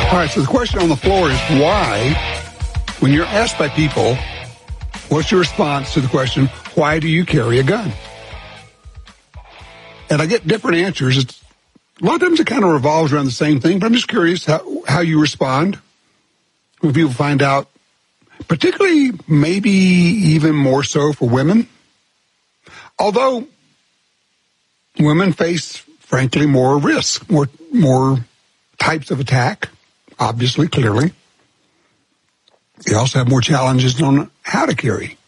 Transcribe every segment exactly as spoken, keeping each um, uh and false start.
All right, so the question on the floor is why, when you're asked by people, what's your response to the question, why do you carry a gun? And I get different answers. It's, a lot of times it kind of revolves around the same thing, but I'm just curious how, how you respond when people find out, particularly maybe even more so for women. Although women face, frankly, more risk, more, more types of attack, obviously, clearly. They also have more challenges on how to carry.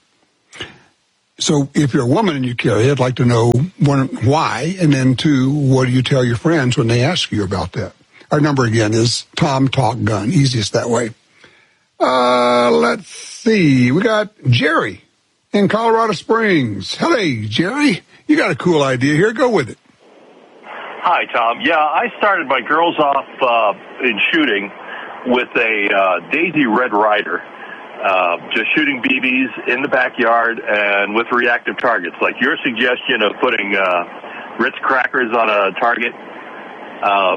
So if you're a woman and you carry, I'd like to know, one, why, and then two, what do you tell your friends when they ask you about that? Our number again is Tom Talk Gun, easiest that way. Uh, let's see. We got Jerry in Colorado Springs. Hey, Jerry, you got a cool idea here. Go with it. Hi, Tom. Yeah, I started my girls off uh, in shooting with a uh, Daisy Red Ryder. Uh, just shooting B Bs in the backyard and with reactive targets. Like your suggestion of putting uh, Ritz crackers on a target, uh,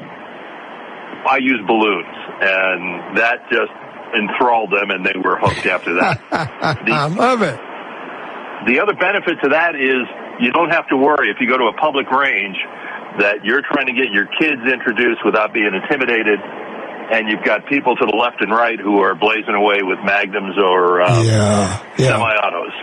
I use balloons, and that just enthralled them, and they were hooked after that. the, I love it. The other benefit to that is you don't have to worry if you go to a public range that you're trying to get your kids introduced without being intimidated. And you've got people to the left and right who are blazing away with magnums or uh, yeah, yeah. semi-autos.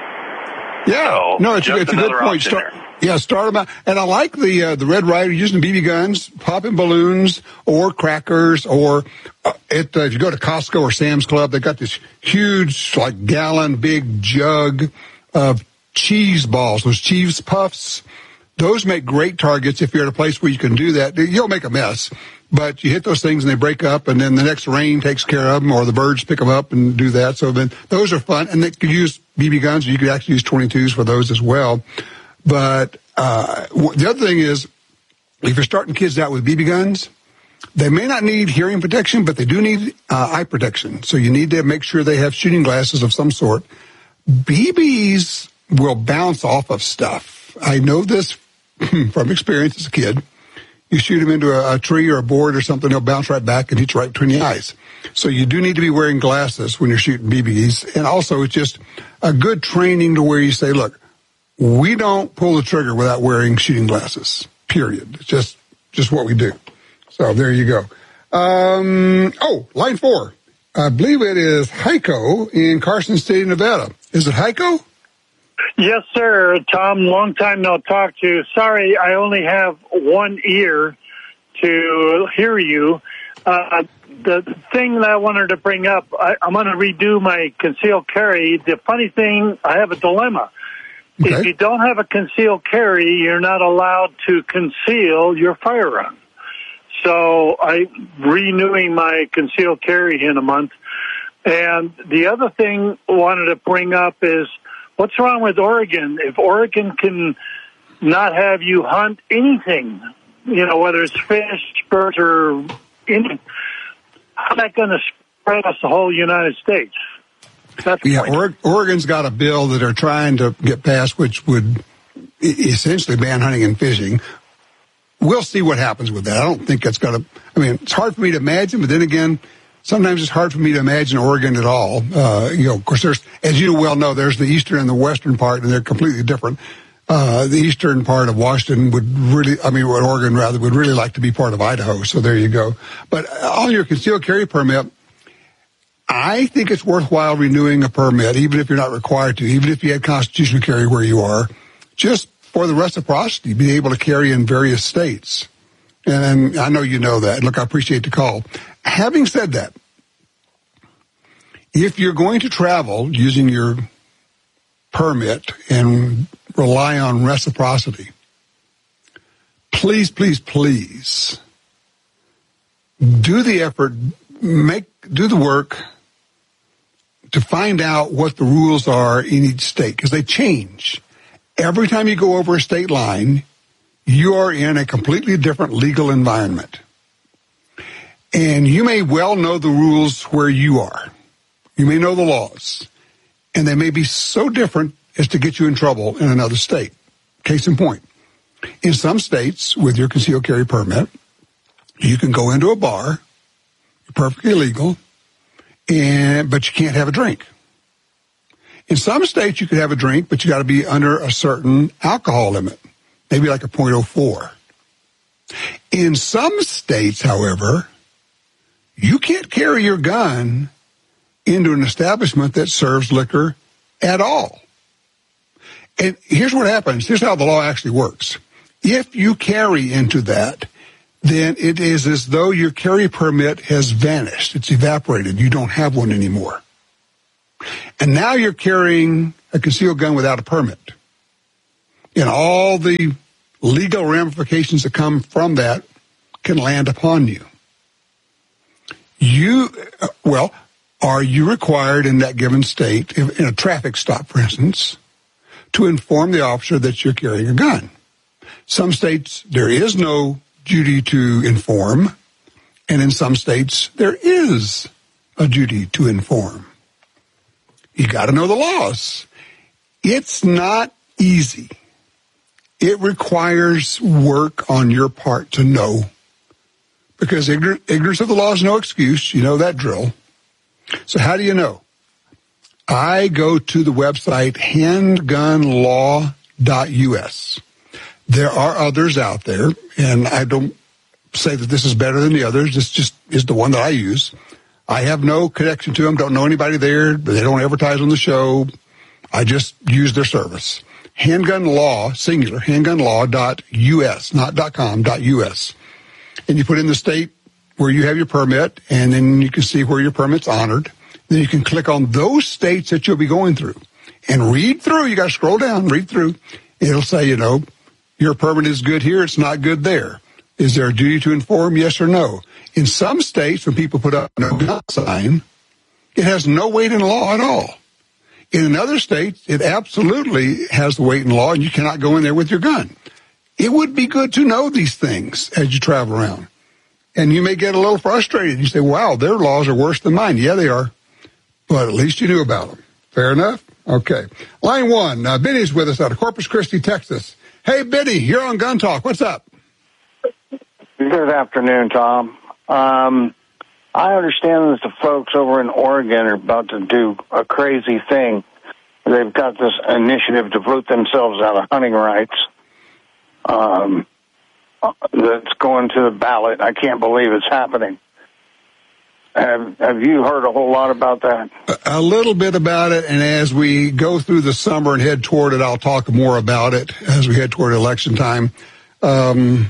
Yeah, so no, it's, it's a good point. Start, yeah, start them out. And I like the uh, the Red Ryder using B B guns, popping balloons or crackers, or uh, it, uh, if you go to Costco or Sam's Club, they got this huge, like gallon big jug of cheese balls, those cheese puffs. Those make great targets if you're at a place where you can do that. You'll make a mess. But you hit those things and they break up, and then the next rain takes care of them, or the birds pick them up and do that. So then those are fun, and they could use B B guns. Or you could actually use twenty-twos for those as well. But uh the other thing is, if you're starting kids out with B B guns, they may not need hearing protection, but they do need uh, eye protection. So you need to make sure they have shooting glasses of some sort. B Bs will bounce off of stuff. I know this from experience as a kid. You shoot them into a, a tree or a board or something, they'll bounce right back and hit you right between the eyes. So you do need to be wearing glasses when you're shooting B Bs. And also, it's just a good training to where you say, look, we don't pull the trigger without wearing shooting glasses, period. It's just, just what we do. So there you go. Um, oh, line four. I believe it is Heiko in Carson City, Nevada. Is it Heiko? Yes, sir. Tom, long time no talk to you. Sorry, I only have one ear to hear you. Uh, the thing that I wanted to bring up, I, I'm going to redo my concealed carry. The funny thing, I have a dilemma. Okay. If you don't have a concealed carry, you're not allowed to conceal your firearm. So I'm renewing my concealed carry in a month. And the other thing I wanted to bring up is, what's wrong with Oregon? If Oregon can not have you hunt anything, you know, whether it's fish, birds, or anything, how's that going to spread across the whole United States? That's yeah, or- Oregon's got a bill that they're trying to get passed, which would essentially ban hunting and fishing. We'll see what happens with that. I don't think that's going to, I mean, it's hard for me to imagine, but then again, sometimes it's hard for me to imagine Oregon at all. Uh, you know, of course, there's, as you well know, there's the eastern and the western part, and they're completely different. Uh, the eastern part of Washington would really, I mean, Oregon rather, would really like to be part of Idaho. So there you go. But on your concealed carry permit, I think it's worthwhile renewing a permit, even if you're not required to, even if you had constitutional carry where you are, just for the reciprocity, be able to carry in various states. And, and I know you know that. Look, I appreciate the call. Having said that, if you're going to travel using your permit and rely on reciprocity, please, please, please do the effort, make, do the work to find out what the rules are in each state, because they change. Every time you go over a state line, you are in a completely different legal environment. And you may well know the rules where you are. You may know the laws. And they may be so different as to get you in trouble in another state. Case in point. In some states, with your concealed carry permit, you can go into a bar, perfectly legal, and but you can't have a drink. In some states, you could have a drink, but you got to be under a certain alcohol limit, maybe like a point oh four. In some states, however, you can't carry your gun into an establishment that serves liquor at all. And here's what happens. Here's how the law actually works. If you carry into that, then it is as though your carry permit has vanished. It's evaporated. You don't have one anymore. And now you're carrying a concealed gun without a permit. And all the legal ramifications that come from that can land upon you. You, well, are you required in that given state, in a traffic stop, for instance, to inform the officer that you're carrying a gun? Some states, there is no duty to inform, and in some states, there is a duty to inform. You got to know the laws. It's not easy. It requires work on your part to know, because ignorance, ignorance of the law is no excuse. You know that drill. So how do you know? I go to the website handgun law dot U S. There are others out there, and I don't say that this is better than the others. This just is the one that I use. I have no connection to them, don't know anybody there, but they don't advertise on the show. I just use their service. Handgun Law, singular, handgun law dot U S, not .com, .us. And you put in the state where you have your permit, and then you can see where your permit's honored. Then you can click on those states that you'll be going through and read through. You got to scroll down, read through. It'll say, you know, your permit is good here, it's not good there. Is there a duty to inform, yes or no? In some states, when people put up a no gun sign, it has no weight in law at all. In another state, it absolutely has the weight in law, and you cannot go in there with your gun. It would be good to know these things as you travel around. And you may get a little frustrated. You say, wow, their laws are worse than mine. Yeah, they are. But at least you knew about them. Fair enough? Okay. Line one, uh, Benny's with us out of Corpus Christi, Texas. Hey, Benny, you're on Gun Talk. What's up? Good afternoon, Tom. Um, I understand that the folks over in Oregon are about to do a crazy thing. They've got this initiative to vote themselves out of hunting rights. Um, that's going to the ballot. I can't believe it's happening. Have, have you heard a whole lot about that? A little bit about it, and as we go through the summer and head toward it, I'll talk more about it as we head toward election time. Um,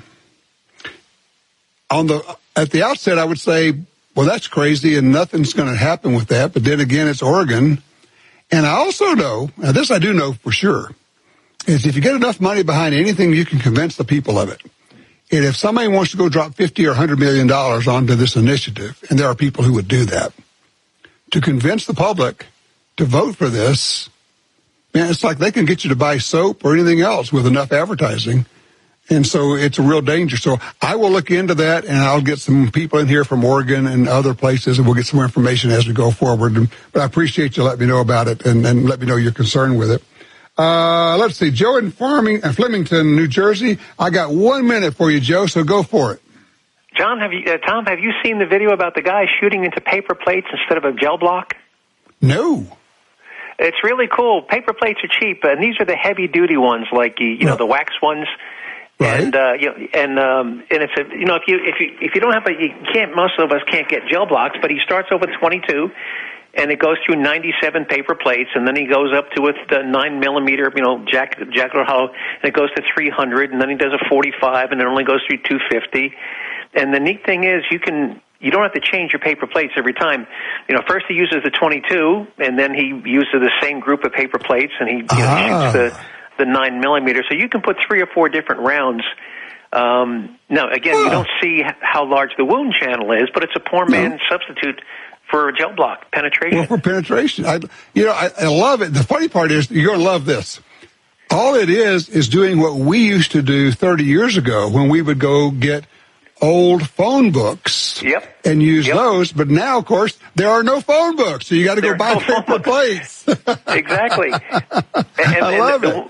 on the at the outset, I would say, well, that's crazy, and nothing's going to happen with that. But then again, it's Oregon, and I also know, now this I do know for sure, is if you get enough money behind anything, you can convince the people of it. And if somebody wants to go drop fifty or one hundred million dollars onto this initiative, and there are people who would do that, to convince the public to vote for this, man, it's like they can get you to buy soap or anything else with enough advertising. And so it's a real danger. So I will look into that, and I'll get some people in here from Oregon and other places, and we'll get some more information as we go forward. But I appreciate you letting me know about it and, and let me know your concern with it. Uh, let's see, Joe in Farming, uh, Flemington, New Jersey. I got one minute for you, Joe, so go for it. John, have you, uh, Tom, have you seen the video about the guy shooting into paper plates instead of a gel block? No. It's really cool. Paper plates are cheap, and these are the heavy-duty ones, like you know, the wax ones. Right. And uh, you know, and um, and it's a, you know, if you if you if you don't have a, you can't. Most of us can't get gel blocks, but he starts over twenty-two. And it goes through ninety-seven paper plates, and then he goes up to a the nine millimeter, you know, jack, jacket hollow, and it goes to three hundred, and then he does a forty-five, and it only goes through two fifty. And the neat thing is, you can you don't have to change your paper plates every time. You know, first he uses the twenty-two, and then he uses the same group of paper plates, and he you know, ah. shoots the the nine millimeter. So you can put three or four different rounds. Um, now, again, oh. you don't see how large the wound channel is, but it's a poor man's no. substitute for a gel block penetration. Well, for penetration. I, you know, I, I love it. The funny part is, you're going to love this. All it is is doing what we used to do thirty years ago when we would go get old phone books yep. and use yep. those. But now, of course, there are no phone books, so you got to go buy no paper plates. Exactly. And, and, I love and it. The,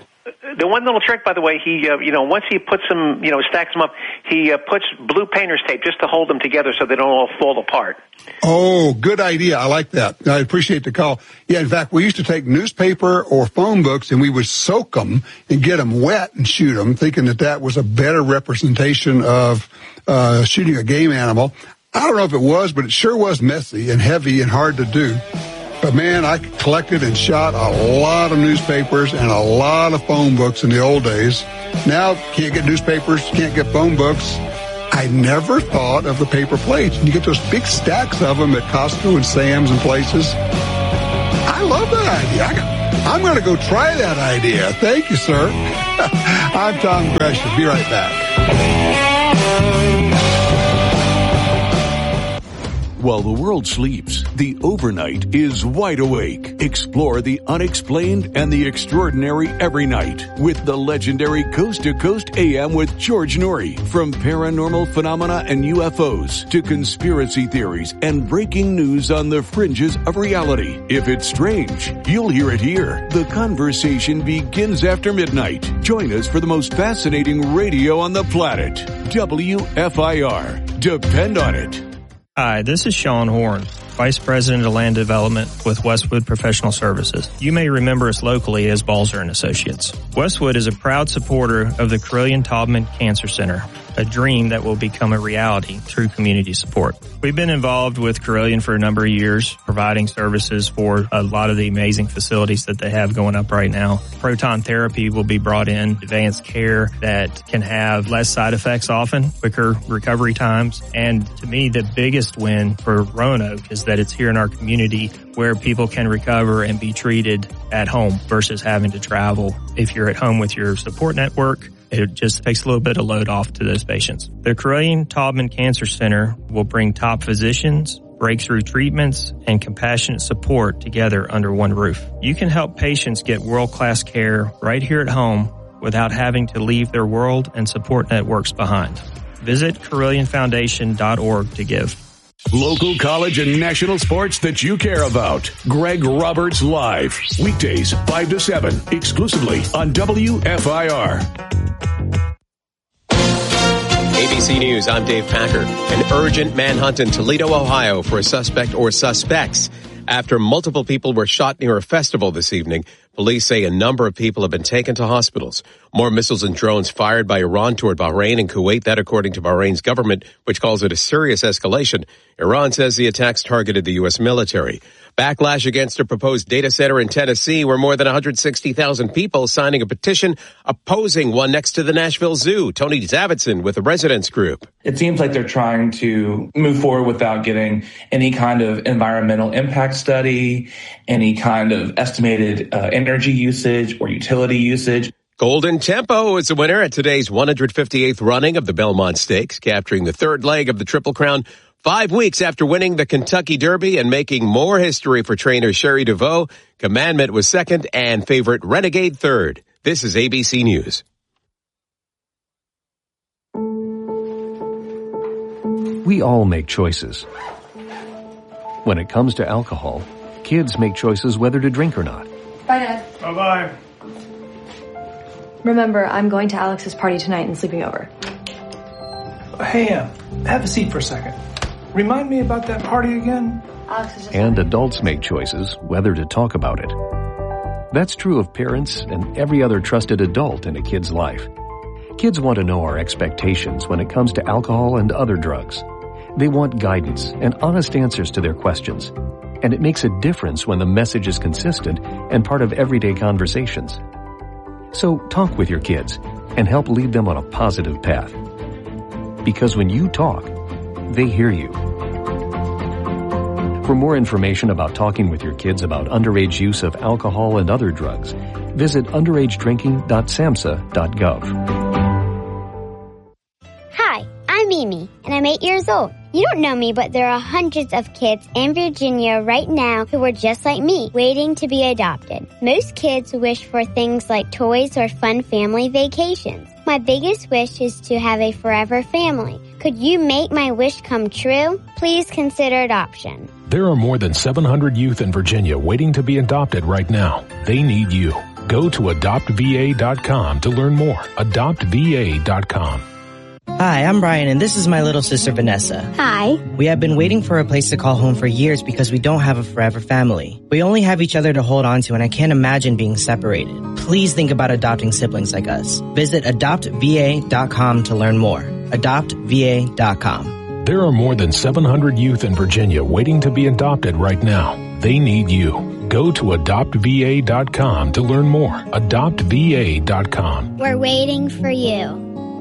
The one little trick, by the way, he, uh, you know, once he puts them, you know, stacks them up, he uh, puts blue painter's tape just to hold them together so they don't all fall apart. Oh, good idea. I like that. I appreciate the call. Yeah, in fact, we used to take newspaper or phone books and we would soak them and get them wet and shoot them, thinking that that was a better representation of uh shooting a game animal. I don't know if it was, but it sure was messy and heavy and hard to do. But, man, I collected and shot a lot of newspapers and a lot of phone books in the old days. Now, can't get newspapers, can't get phone books. I never thought of the paper plates. And you get those big stacks of them at Costco and Sam's and places. I love that idea. I got, I'm going to go try that idea. Thank you, sir. I'm Tom Gresham. Be right back. While the world sleeps, the overnight is wide awake. Explore the unexplained and the extraordinary every night with the legendary Coast to Coast A M with George Noory. From paranormal phenomena and U F Os to conspiracy theories and breaking news on the fringes of reality. If it's strange, you'll hear it here. The conversation begins after midnight. Join us for the most fascinating radio on the planet. W F I R. Depend on it. Hi, this is Sean Horn, Vice President of Land Development with Westwood Professional Services. You may remember us locally as Balzer and Associates. Westwood is a proud supporter of the Carilion-Taubman Cancer Center, a dream that will become a reality through community support. We've been involved with Carilion for a number of years, providing services for a lot of the amazing facilities that they have going up right now. Proton therapy will be brought in, advanced care that can have less side effects often, quicker recovery times. And to me, the biggest win for Roanoke is that it's here in our community where people can recover and be treated at home versus having to travel. If you're at home with your support network, it just takes a little bit of load off to those patients. The Carilion-Taubman Cancer Center will bring top physicians, breakthrough treatments, and compassionate support together under one roof. You can help patients get world-class care right here at home without having to leave their world and support networks behind. Visit Carilion Foundation dot org to give. Local college and national sports that you care about. Greg Roberts Live. Weekdays, five to seven, exclusively on W F I R. A B C News, I'm Dave Packer. An urgent manhunt in Toledo, Ohio for a suspect or suspects after multiple people were shot near a festival this evening. Police say a number of people have been taken to hospitals. More missiles and drones fired by Iran toward Bahrain and Kuwait, that according to Bahrain's government, which calls it a serious escalation. Iran says the attacks targeted the U S military. Backlash against a proposed data center in Tennessee, where more than one hundred sixty thousand people signing a petition opposing one next to the Nashville Zoo. Tony Zavidson with the residents group. It seems like they're trying to move forward without getting any kind of environmental impact study, any kind of estimated uh, energy usage or utility usage. Golden Tempo is the winner at today's one hundred fifty-eighth running of the Belmont Stakes, capturing the third leg of the Triple Crown five weeks after winning the Kentucky Derby and making more history for trainer Sherry DeVoe. Commandment was second and favorite Renegade third. This is A B C News. We all make choices. When it comes to alcohol, kids make choices whether to drink or not. Bye, Dad. Bye-bye. Remember, I'm going to Alex's party tonight and sleeping over. Hey, uh, have a seat for a second. Remind me about that party again? Alex is just and adults make choices whether to talk about it. That's true of parents and every other trusted adult in a kid's life. Kids want to know our expectations when it comes to alcohol and other drugs. They want guidance and honest answers to their questions. And it makes a difference when the message is consistent and part of everyday conversations. So talk with your kids and help lead them on a positive path. Because when you talk, they hear you. For more information about talking with your kids about underage use of alcohol and other drugs, visit underage drinking dot samhsa dot gov. Hi, I'm Mimi, and I'm eight years old. You don't know me, but there are hundreds of kids in Virginia right now who are just like me, waiting to be adopted. Most kids wish for things like toys or fun family vacations. My biggest wish is to have a forever family. Could you make my wish come true? Please consider adoption. There are more than seven hundred youth in Virginia waiting to be adopted right now. They need you. Go to adopt v a dot com to learn more. adopt v a dot com. Hi, I'm Brian, and this is my little sister, Vanessa. Hi. We have been waiting for a place to call home for years because we don't have a forever family. We only have each other to hold on to, and I can't imagine being separated. Please think about adopting siblings like us. Visit adopt v a dot com to learn more. adopt v a dot com. There are more than seven hundred youth in Virginia waiting to be adopted right now. They need you. Go to adopt v a dot com to learn more. adopt v a dot com. We're waiting for you.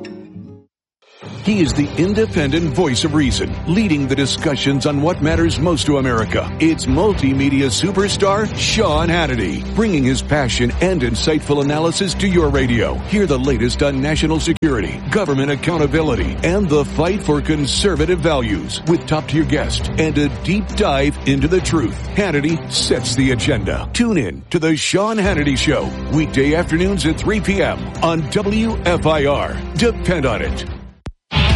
He is the independent voice of reason, leading the discussions on what matters most to America. It's multimedia superstar Sean Hannity, bringing his passion and insightful analysis to your radio. Hear the latest on national security, government accountability, and the fight for conservative values with top-tier guests and a deep dive into the truth. Hannity sets the agenda. Tune in to the Sean Hannity Show, weekday afternoons at three p.m. on W F I R. Depend on it.